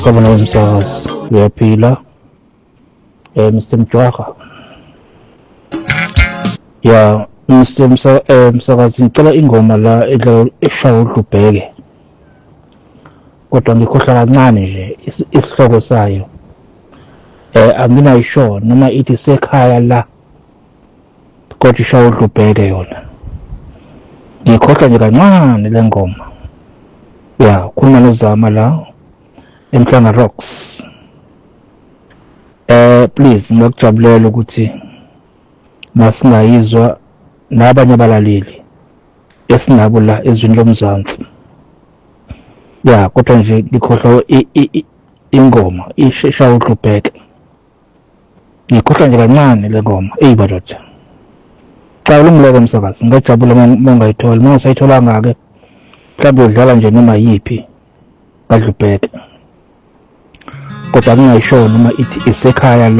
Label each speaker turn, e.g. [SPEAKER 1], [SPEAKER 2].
[SPEAKER 1] Kama na msakazi uyaphila Mr. Mjwaha ya msakazi ngicela ingoma la eshawa uDlubheke kodwa ngikhohlwa kancane nje isihloko sayo anginayisho noma ithi sekhaya la kodwa ishawa uDlubheke yona ngikhohlwa nje kancane le ngoma ya khuluma noZama la eMhlanga Rocks. Please ngiyakujabulela ukuthi masingayizwa nabanye abalaleli esinabo la ezweni lomzansi. Ya kodwa nje ngikhohlwa ingoma ishawa uDlubheke. Ngikhohlwa nje kancane le ngoma eyibadoda. Cha ulumleke msakazi ngajabula mangayithola mangisayitholanga ke mhlawumbe udlala nje noma yipi kaDlubheke. Kodwa ngingayisho noma ithi isekhaya la